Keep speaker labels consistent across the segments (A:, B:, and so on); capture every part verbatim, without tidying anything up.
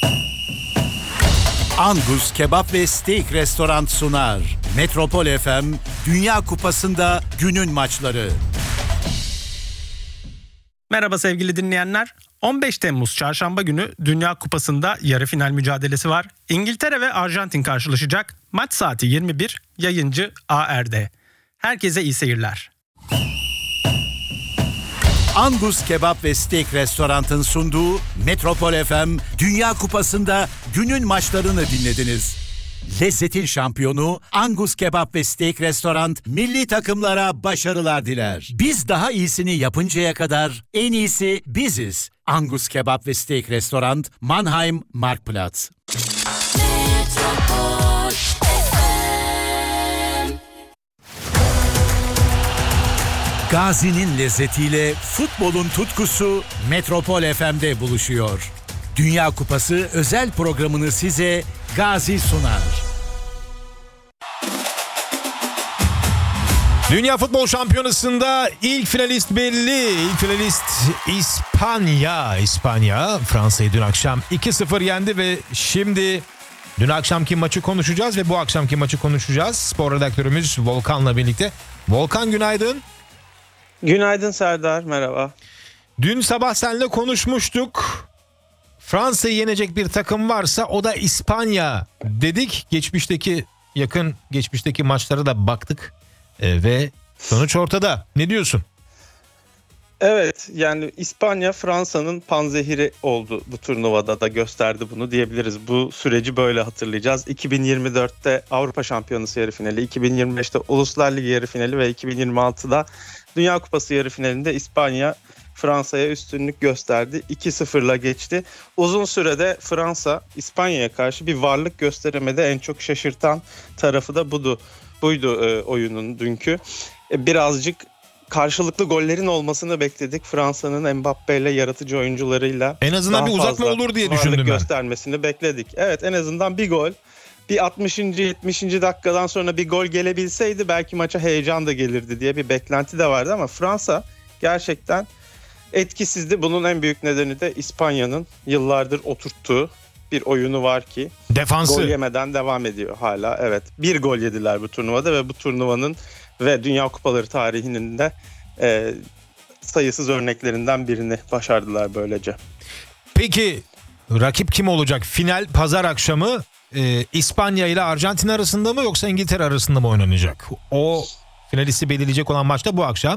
A: Angus Kebap ve Steak Restoran sunar. Metropol F M Dünya Kupası'nda günün maçları.
B: Merhaba sevgili dinleyenler. on beş Temmuz Çarşamba günü Dünya Kupası'nda yarı final mücadelesi var. İngiltere ve Arjantin karşılaşacak. Maç saati yirmi bir, yayıncı A R'de. Herkese iyi seyirler.
A: Angus Kebap ve Steak Restoran'ın sunduğu Metropol F M Dünya Kupası'nda günün maçlarını dinlediniz. Lezzetin şampiyonu Angus Kebap ve Steak Restoran milli takımlara başarılar diler. Biz daha iyisini yapıncaya kadar en iyisi biziz. Angus Kebap ve Steak Restoran, Mannheim, Marktplatz. Gazi'nin lezzetiyle futbolun tutkusu Metropol F M'de buluşuyor. Dünya Kupası özel programını size Gazi sunar.
C: Dünya Futbol Şampiyonası'nda ilk finalist belli. İlk finalist İspanya. İspanya Fransa'yı dün akşam iki sıfır yendi ve şimdi dün akşamki maçı konuşacağız ve bu akşamki maçı konuşacağız. Spor redaktörümüz Volkan'la birlikte. Volkan günaydın.
D: Günaydın Serdar, merhaba.
C: Dün sabah seninle konuşmuştuk. Fransa'yı yenecek bir takım varsa o da İspanya dedik. Geçmişteki yakın geçmişteki maçlara da baktık e, ve sonuç ortada. Ne diyorsun?
D: Evet, yani İspanya Fransa'nın panzehiri oldu bu turnuvada da gösterdi bunu diyebiliriz. Bu süreci böyle hatırlayacağız. iki bin yirmi dörtte Avrupa Şampiyonası yarı finali, iki bin yirmi beşte Uluslar Ligi yarı finali ve iki bin yirmi altıda Dünya Kupası yarı finalinde İspanya Fransa'ya üstünlük gösterdi. iki sıfırla geçti. Uzun sürede Fransa İspanya'ya karşı bir varlık gösteremedi. En çok şaşırtan tarafı da budu. Buydu e, oyunun dünkü. E, birazcık karşılıklı gollerin olmasını bekledik. Fransa'nın Mbappe ile yaratıcı oyuncularıyla
C: en azından bir uzatma olur diye düşündüm ben.
D: Göstermesini bekledik. Evet, en azından bir gol. Bir altmışıncı yetmişinci dakikadan sonra bir gol gelebilseydi belki maça heyecan da gelirdi diye bir beklenti de vardı ama Fransa gerçekten etkisizdi. Bunun en büyük nedeni de İspanya'nın yıllardır oturttuğu bir oyunu var ki
C: defansı.
D: Gol yemeden devam ediyor hala. Evet, bir gol yediler bu turnuvada ve bu turnuvanın ve Dünya Kupaları tarihinin de e, sayısız örneklerinden birini başardılar böylece.
C: Peki rakip kim olacak? Final pazar akşamı e, İspanya ile Arjantin arasında mı yoksa İngiltere arasında mı oynanacak? O finalisti belirleyecek olan maç da bu akşam.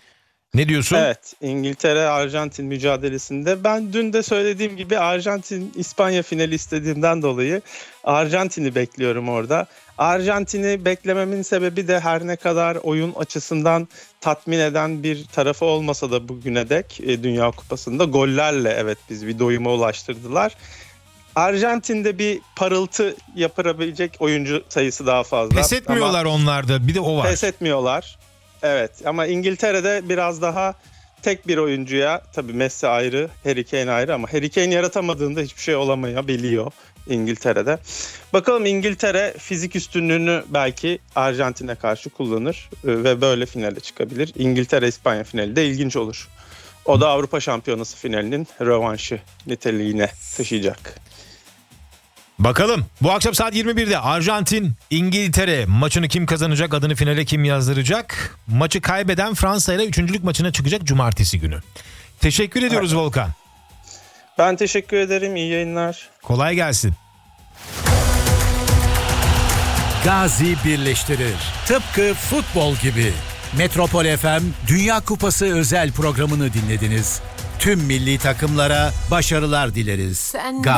C: Ne diyorsun?
D: Evet, İngiltere-Arjantin mücadelesinde ben dün de söylediğim gibi Arjantin-İspanya finali istediğimden dolayı Arjantin'i bekliyorum orada. Arjantin'i beklememin sebebi de her ne kadar oyun açısından tatmin eden bir tarafı olmasa da bugüne dek e, Dünya Kupası'nda gollerle evet biz bir doyuma ulaştırdılar. Arjantin'de bir parıltı yapabilecek oyuncu sayısı daha fazla.
C: Pes etmiyorlar ama onlar da, bir de o var.
D: Pes etmiyorlar. Evet, ama İngiltere'de biraz daha tek bir oyuncuya, tabii Messi ayrı, Harry Kane ayrı ama Harry Kane yaratamadığında hiçbir şey olamayabiliyor İngiltere'de. Bakalım İngiltere fizik üstünlüğünü belki Arjantin'e karşı kullanır ve böyle finale çıkabilir. İngiltere-İspanya finali de ilginç olur. O da Avrupa Şampiyonası finalinin rövanşı niteliğine taşıyacak.
C: Bakalım bu akşam saat yirmi birde Arjantin İngiltere maçını kim kazanacak, adını finale kim yazdıracak? Maçı kaybeden Fransa ile üçüncülük maçına çıkacak cumartesi günü. Teşekkür ediyoruz evet. Volkan.
D: Ben teşekkür ederim, iyi yayınlar.
C: Kolay gelsin.
A: Gazi birleştirir. Tıpkı futbol gibi. Metropol F M Dünya Kupası özel programını dinlediniz. Tüm milli takımlara başarılar dileriz. Gazi.